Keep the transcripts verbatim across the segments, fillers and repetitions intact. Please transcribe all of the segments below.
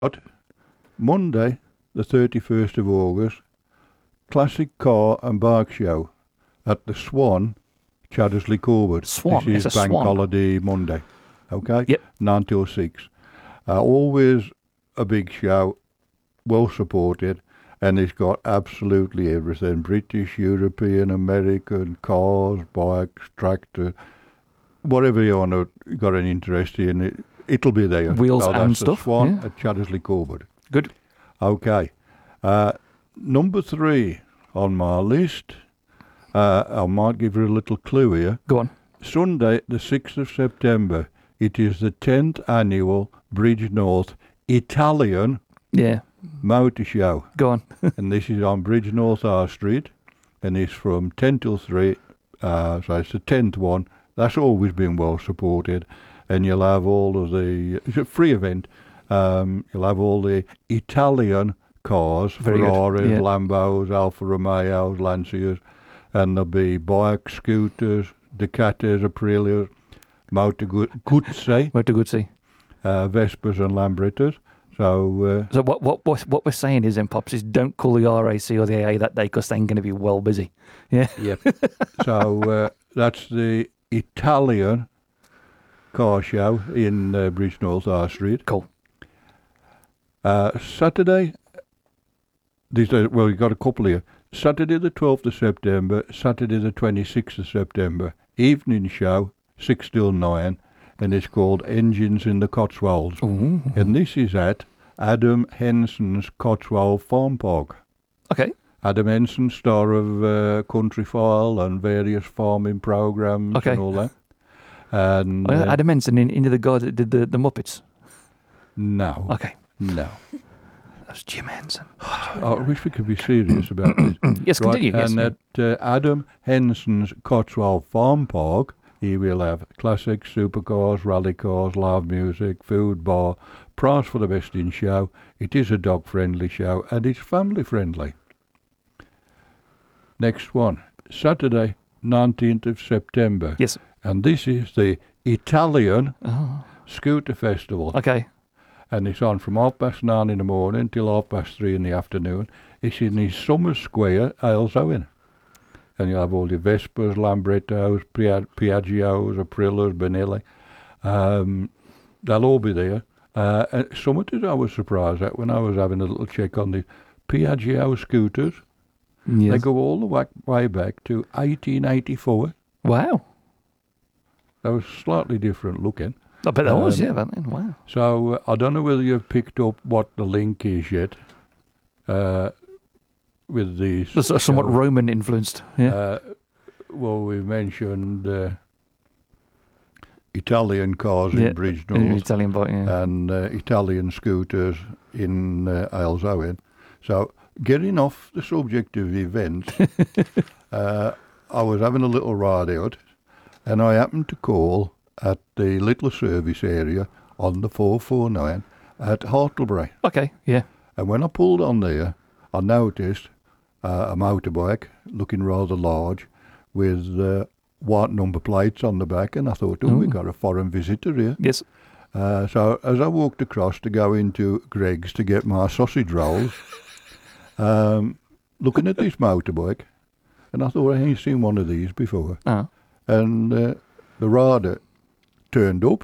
got Monday, the thirty-first of August, classic car and bike show at the Swan, Chaddesley Corbett. Swan, This is it's a bank Swan. holiday Monday. Okay? Yep. nine till six. Uh, always a big show, well supported, and it's got absolutely everything. British, European, American, cars, bikes, tractors, whatever you want to, got an interest in, it, it'll be there. Wheels so and that's stuff, The Swan yeah. at Chaddesley Corbett. Good. Okay. Uh, number three on my list, uh, I might give you a little clue here. Go on. Sunday, the sixth of September, it is the tenth annual Bridge North Italian Yeah. Motor Show. Go on. And this is on Bridge North R Street, and it's from ten till three, uh, so it's the tenth one. That's always been well supported, and you'll have all of the, it's a free event, um, you'll have all the Italian cars, Very good, Ferraris, yeah. Lambos, Alfa Romeos, Lancias, and there'll be bikes, scooters, Ducatis, Aprilias, Moto Guzzi, Moto Guzzi. uh, Vespas and Lambrettas. So, uh, So what what what what we're saying is, then, Pops, is don't call the R A C or the A A that day because they're going to be well busy. Yeah. yep. so uh, that's the Italian car show in uh, Bridge North R Street. Cool. Uh, Saturday, these are, well, you've got a couple here. Saturday the twelfth of September, Saturday the twenty-sixth of September, evening show, six till nine, and it's called Engines in the Cotswolds. Ooh. And this is at Adam Henson's Cotswold Farm Park. Okay. Adam Henson, star of uh, Country File and various farming programs Okay. and all that. And Oh, yeah, uh, Adam Henson in, into the guy that did the, the Muppets. no, Okay. no. That's Jim Henson. I wish we could be serious about this. Yes, continue. Yes, and yeah. at uh, Adam Henson's Cotswold Farm Park, he will have classics, supercars, rally cars, live music, food bar, prize for the best in show. It is a dog-friendly show and it's family-friendly. Next one, Saturday, nineteenth of September. Yes. And this is the Italian Oh. Scooter Festival. Okay. And it's on from half past nine in the morning till half past three in the afternoon. It's in the Summer Square, Ayleshowen. And you'll have all your Vespas, Lambrettos, Pia- Piaggios, Aprilas, Benelli. Um, they'll all be there. Uh, and something I was surprised at when I was having a little check on the Piaggio scooters. They Yes. go all the way, way back to eighteen eighty-four. Wow. They were slightly different looking. I bet that was, Um, yeah, but then, wow. So uh, I don't know whether you've picked up what the link is yet uh, with these. That's uh, somewhat shows. Roman influenced. Yeah. Uh, well, we mentioned uh, Italian cars Yeah, in Bridge in North Italian bike, yeah. and uh, Italian scooters in uh, Ayleshowen. So getting off the subject of events, uh, I was having a little ride out and I happened to call at the little service area on the four forty-nine at Hartlebury. Okay, yeah. And when I pulled on there, I noticed uh, a motorbike looking rather large with uh, white number plates on the back, and I thought, oh, Ooh. we got a foreign visitor here. Yes. Uh, so as I walked across to go into Greg's to get my sausage rolls, um, looking at this motorbike, and I thought, I ain't seen one of these before. Oh. And uh, the rider turned up,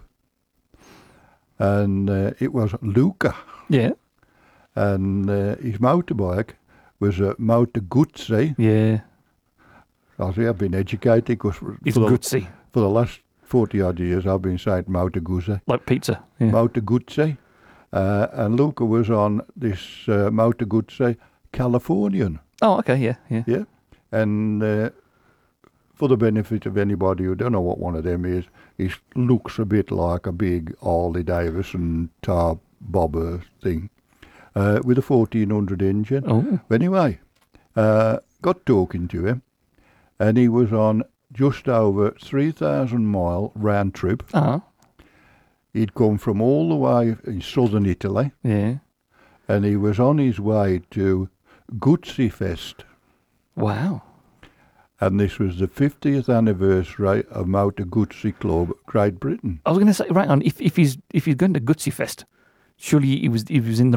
and uh, it was Luca. Yeah. And uh, his motorbike was a Moto Guzzi. Yeah. I say I've been educated because for, It's the- gutsy. for the last forty odd years I've been saying Moto Guzzi. Like pizza. Yeah. Moto Guzzi. Uh, and Luca was on this uh, Moto Guzzi Californian. Oh, okay, yeah, yeah. Yeah. And uh, for the benefit of anybody who don't know what one of them is, it looks a bit like a big Harley Davidson tar bobber thing uh, with a fourteen hundred engine. Oh. But anyway, uh, got talking to him, and he was on just over three thousand mile round trip. Oh. He'd come from all the way in southern Italy, Yeah. and he was on his way to Guzzi Fest. Wow. And this was the fiftieth anniversary of Moto Guzzi Club, Great Britain. I was going to say, right on, if, if he's if he's going to Gutsy Fest, Surely he was he was in the